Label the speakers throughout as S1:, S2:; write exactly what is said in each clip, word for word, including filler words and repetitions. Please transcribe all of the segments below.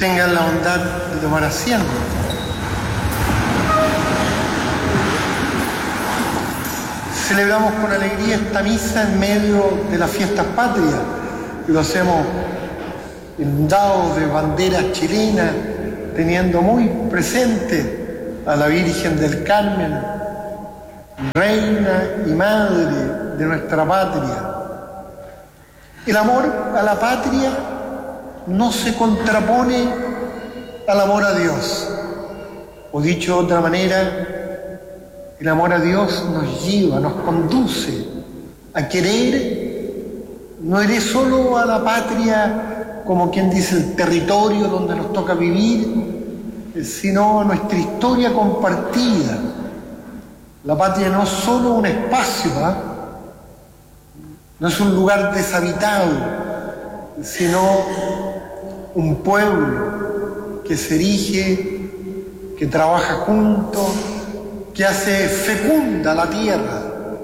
S1: tengan la bondad de tomar asiento. Celebramos con alegría esta misa en medio de las fiestas patrias, y lo hacemos inundados de banderas chilenas, teniendo muy presente a la Virgen del Carmen, reina y madre de nuestra patria. El amor a la patria no se contrapone al amor a Dios. O dicho de otra manera, el amor a Dios nos lleva, nos conduce a querer no eres solo a la patria, como quien dice, el territorio donde nos toca vivir, sino a nuestra historia compartida. La patria no es solo un espacio, ¿eh? No es un lugar deshabitado, sino un pueblo que se erige, que trabaja juntos, que hace fecunda la tierra.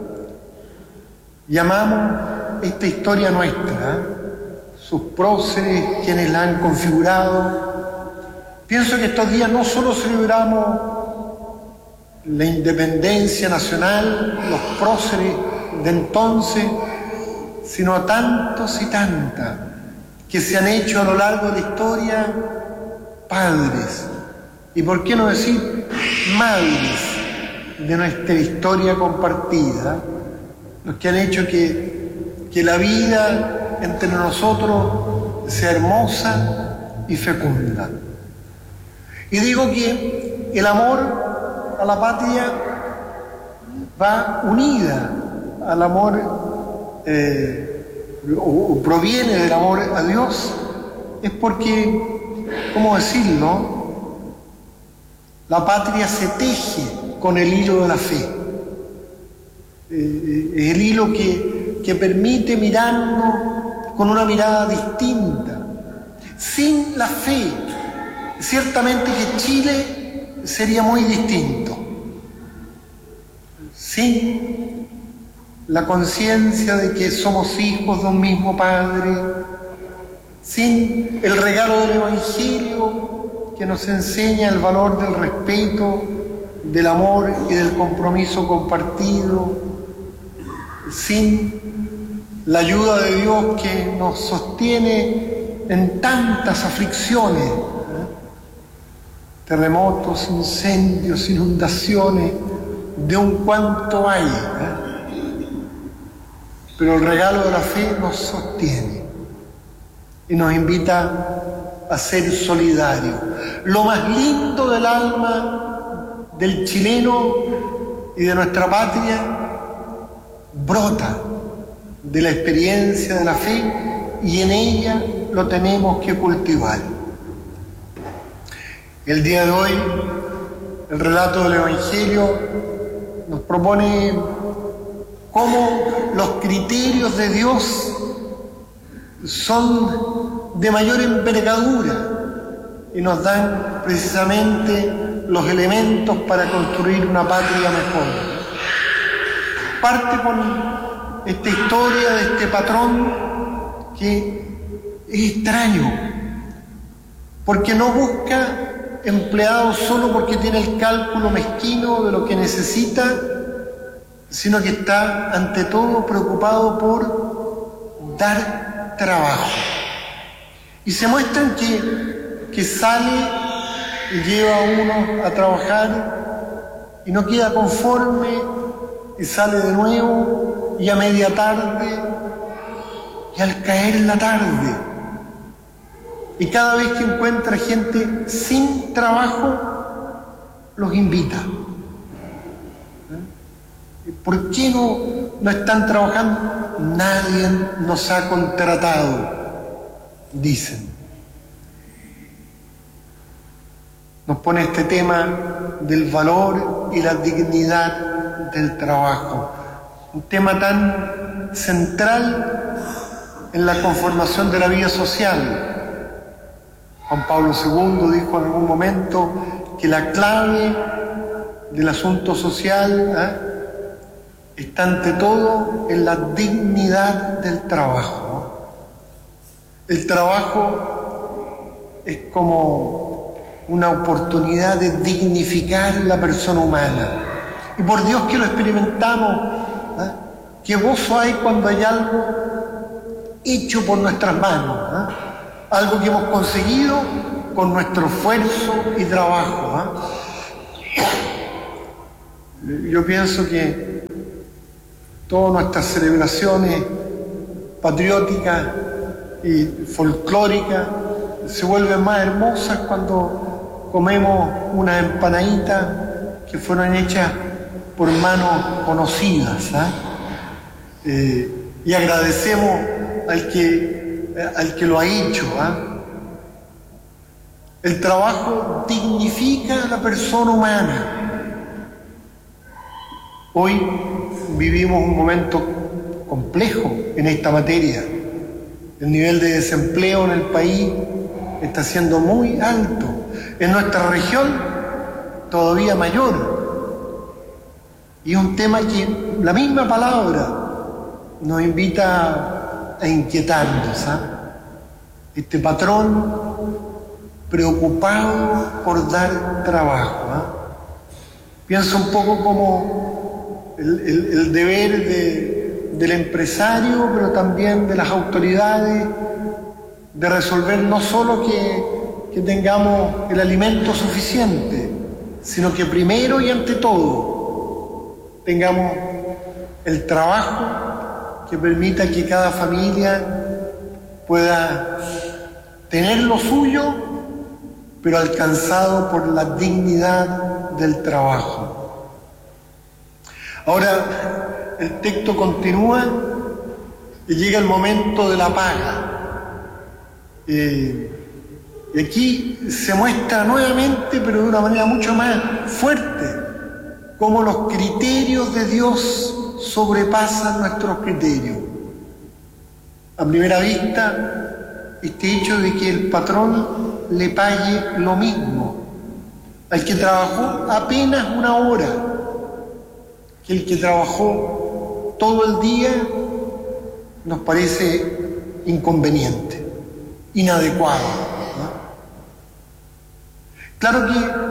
S1: Llamamos esta historia nuestra, ¿eh? Sus próceres, quienes la han configurado. Pienso que estos días no solo celebramos la independencia nacional, los próceres de entonces, sino a tantos y tantas que se han hecho a lo largo de la historia padres, y por qué no decir madres de nuestra historia compartida, los que han hecho que, que la vida entre nosotros sea hermosa y fecunda. Y digo que el amor a la patria va unida al amor eh, o, o proviene del amor a Dios, es porque, ¿cómo decirlo? La patria se teje con el hilo de la fe. Eh, es el hilo que, que permite mirarnos con una mirada distinta. Sin la fe, ciertamente que Chile sería muy distinto. Sin la conciencia de que somos hijos de un mismo Padre, sin el regalo del Evangelio que nos enseña el valor del respeto, del amor y del compromiso compartido, sin la ayuda de Dios que nos sostiene en tantas aflicciones, ¿eh? Terremotos, incendios, inundaciones, de un cuanto hay, ¿eh? Pero el regalo de la fe nos sostiene y nos invita a ser solidarios. Lo más lindo del alma del chileno y de nuestra patria brota de la experiencia de la fe, y en ella lo tenemos que cultivar. El día de hoy, el relato del Evangelio nos propone cómo los criterios de Dios son de mayor envergadura y nos dan precisamente los elementos para construir una patria mejor. Parte con esta historia de este patrón que es extraño, porque no busca empleados solo porque tiene el cálculo mezquino de lo que necesita, sino que está ante todo preocupado por dar trabajo. Y se muestran que, que sale y lleva a uno a trabajar y no queda conforme y sale de nuevo, y a media tarde y al caer en la tarde. Y cada vez que encuentra gente sin trabajo, los invita. ¿Por qué no, no están trabajando? Nadie nos ha contratado, dicen. Nos pone este tema del valor y la dignidad del trabajo, un tema tan central en la conformación de la vida social. Juan Pablo segundo dijo en algún momento que la clave del asunto social ¿eh? está ante todo en la dignidad del trabajo. El trabajo es como una oportunidad de dignificar la persona humana. Y por Dios que lo experimentamos, ¿eh? Qué gozo hay cuando hay algo hecho por nuestras manos, ¿eh? Algo que hemos conseguido con nuestro esfuerzo y trabajo, ¿eh? Yo pienso que todas nuestras celebraciones patrióticas y folclóricas se vuelven más hermosas cuando comemos unas empanaditas que fueron hechas por manos conocidas, ¿eh? Eh, y agradecemos al que, al que lo ha hecho, ¿eh? El trabajo dignifica a la persona humana. Hoy vivimos un momento complejo en esta materia. El nivel de desempleo en el país está siendo muy alto. En nuestra región todavía mayor. Y es un tema que la misma palabra nos invita a inquietarnos, ¿sabes? Este patrón preocupado por dar trabajo, ¿eh? Pienso un poco como el, el, el deber de, del empresario, pero también de las autoridades, de resolver no solo que, que tengamos el alimento suficiente, sino que primero y ante todo tengamos el trabajo que permita que cada familia pueda tener lo suyo, pero alcanzado por la dignidad del trabajo. Ahora, el texto continúa y llega el momento de la paga. Eh, y aquí se muestra nuevamente, pero de una manera mucho más fuerte, cómo los criterios de Dios sobrepasan nuestros criterios. A primera vista, este hecho de que el patrón le pague lo mismo al que trabajó apenas una hora que el que trabajó todo el día, nos parece inconveniente, inadecuado, ¿no? Claro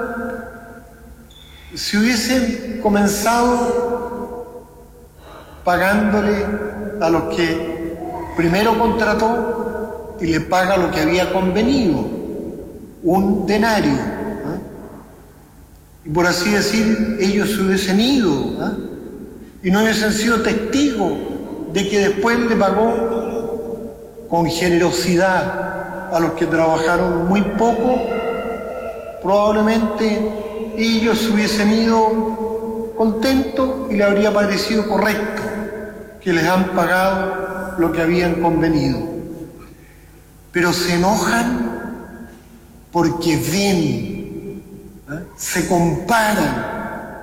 S1: que si hubiesen comenzado pagándole a los que primero contrató y le paga lo que había convenido, un denario, ¿eh? Y por así decir, ellos se hubiesen ido, ¿eh? Y no hubiesen sido testigos de que después le pagó con generosidad a los que trabajaron muy poco. Probablemente ellos se hubiesen ido contentos y le habría parecido correcto que les han pagado lo que habían convenido. Pero se enojan porque ven, ¿eh? Se comparan.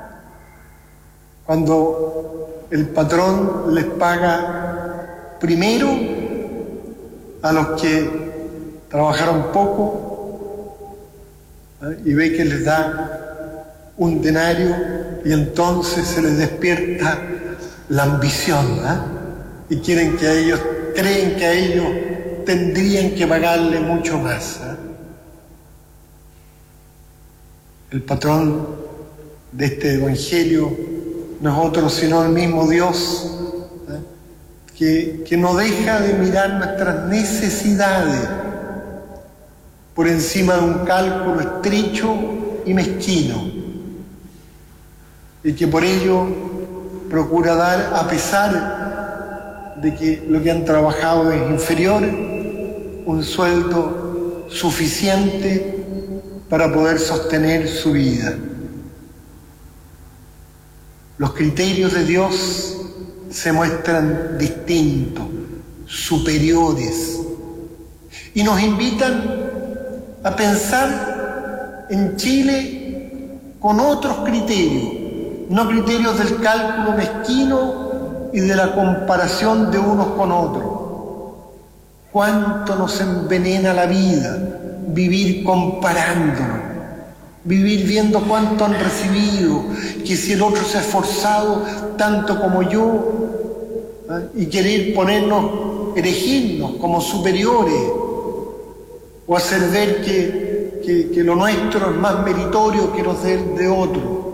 S1: Cuando el patrón les paga primero a los que trabajaron poco, ¿eh? Y ve que les da un denario y entonces se les despierta la ambición, ¿eh? Y quieren que a ellos, creen que a ellos tendrían que pagarle mucho más, ¿eh? El patrón de este evangelio no es otro sino el mismo Dios, ¿eh? que, que no deja de mirar nuestras necesidades por encima de un cálculo estrecho y mezquino, y que por ello procura dar, a pesar de que lo que han trabajado es inferior, un sueldo suficiente para poder sostener su vida. Los criterios de Dios se muestran distintos, superiores, y nos invitan a pensar en Chile con otros criterios, no criterios del cálculo mezquino y de la comparación de unos con otros. Cuánto nos envenena la vida vivir comparándonos, vivir viendo cuánto han recibido, que si el otro se ha esforzado tanto como yo, ¿eh? Y querer ponernos, erigirnos como superiores. o hacer ver que, que, que lo nuestro es más meritorio que los de, de otro.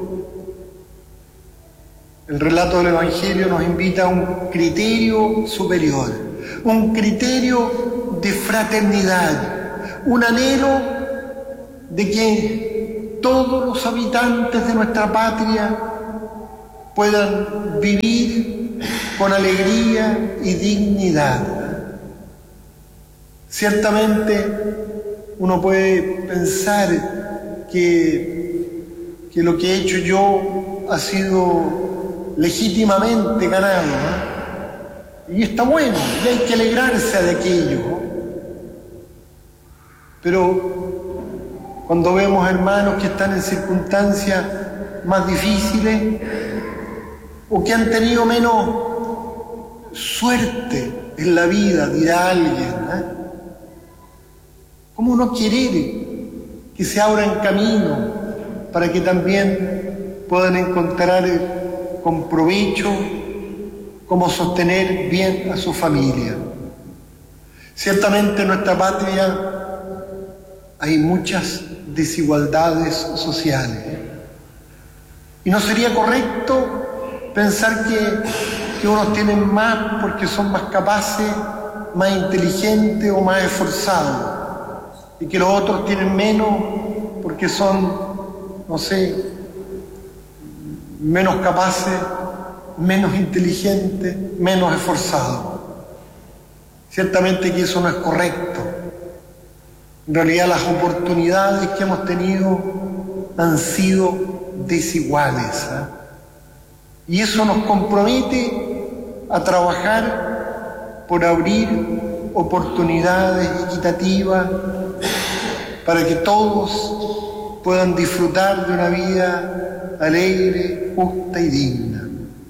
S1: El relato del Evangelio nos invita a un criterio superior, un criterio de fraternidad, un anhelo de que todos los habitantes de nuestra patria puedan vivir con alegría y dignidad. Ciertamente uno puede pensar que, que lo que he hecho yo ha sido legítimamente ganado, ¿eh? Y está bueno, y hay que alegrarse de aquello, ¿no? Pero cuando vemos hermanos que están en circunstancias más difíciles o que han tenido menos suerte en la vida, dirá alguien, ¿eh? ¿Cómo no querer que se abran camino para que también puedan encontrar con provecho cómo sostener bien a su familia? Ciertamente en nuestra patria hay muchas desigualdades sociales, y no sería correcto pensar que, que unos tienen más porque son más capaces, más inteligentes o más esforzados, y que los otros tienen menos porque son, no sé, menos capaces, menos inteligentes, menos esforzados. Ciertamente que eso no es correcto. En realidad las oportunidades que hemos tenido han sido desiguales, ¿eh? Y eso nos compromete a trabajar por abrir oportunidades equitativas para que todos puedan disfrutar de una vida alegre, justa y digna.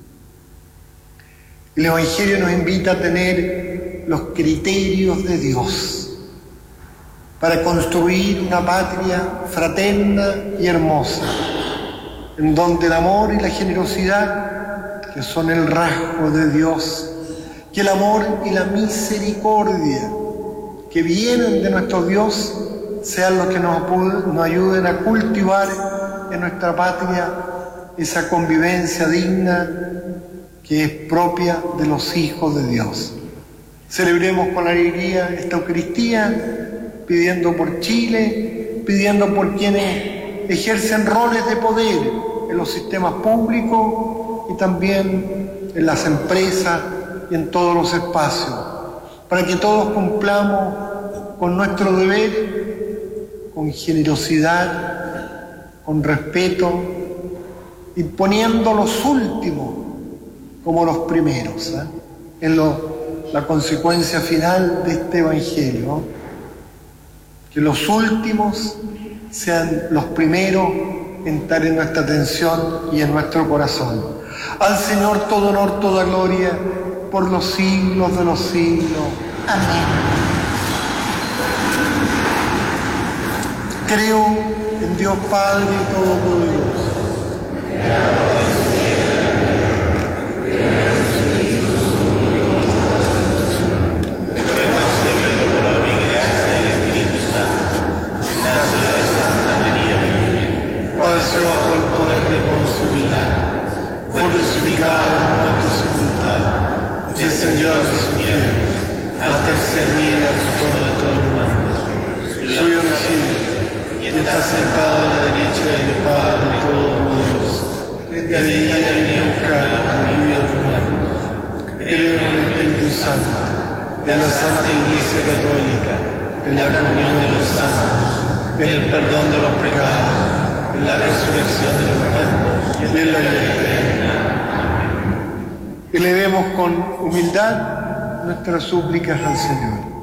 S1: El Evangelio nos invita a tener los criterios de Dios para construir una patria fraterna y hermosa, en donde el amor y la generosidad, que son el rasgo de Dios, que el amor y la misericordia que vienen de nuestro Dios sean los que nos, nos ayuden a cultivar en nuestra patria esa convivencia digna que es propia de los hijos de Dios. Celebremos con alegría esta Eucaristía, pidiendo por Chile, pidiendo por quienes ejercen roles de poder en los sistemas públicos y también en las empresas y en todos los espacios, para que todos cumplamos con nuestro deber, con generosidad, con respeto, y poniendo los últimos como los primeros, ¿eh? En lo, la consecuencia final de este Evangelio, que los últimos sean los primeros en estar en nuestra atención y en nuestro corazón. Al Señor todo honor, toda gloria, por los siglos de los siglos.
S2: Amén.
S1: Creo en Dios Padre Todopoderoso. Padeció bajo el poder de Poncio Pilato, fue crucificado en muerte sepultado, descendió a los cielos, al tercer día resucitó de todos los muertos, subió al cielo y está sentado a la derecha del Padre Todopoderoso. Desde allí viene a buscar a la vida de los muertos. Creo en el Espíritu Santo, de la Santa Iglesia Católica, en la comunión de los santos, en el perdón de los pecados, en la resurrección de los muertos y en la vida eterna. Elevemos con humildad nuestras súplicas al Señor.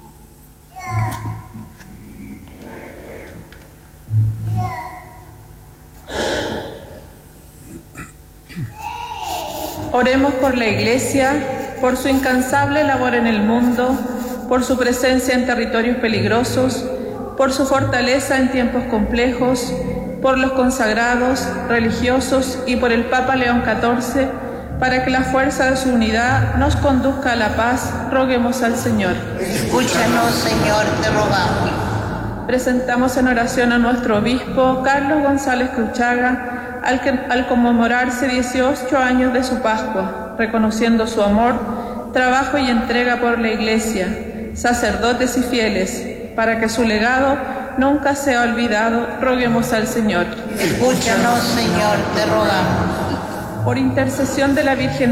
S3: Oremos por la Iglesia, por su incansable labor en el mundo, por su presencia en territorios peligrosos, por su fortaleza en tiempos complejos, por los consagrados, religiosos y por el Papa León catorce, para que la fuerza de su unidad nos conduzca a la paz. Roguemos al Señor.
S2: Escúchanos, Señor, te rogamos.
S3: presentamos en oración a nuestro obispo Carlos González Cruchaga, al, que, al conmemorarse dieciocho años de su Pascua, reconociendo su amor, trabajo y entrega por la Iglesia, sacerdotes y fieles, para que su legado nunca sea olvidado. Roguemos al Señor.
S2: Escúchanos, Señor, te rogamos.
S3: Por intercesión de la Virgen